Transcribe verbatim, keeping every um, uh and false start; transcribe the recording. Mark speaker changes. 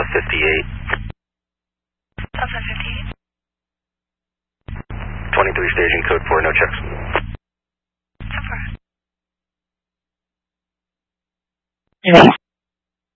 Speaker 1: Delta fifty-eight.
Speaker 2: Delta fifty-eight.
Speaker 1: twenty-three staging code four, no checks.
Speaker 2: ten four.
Speaker 3: Yes.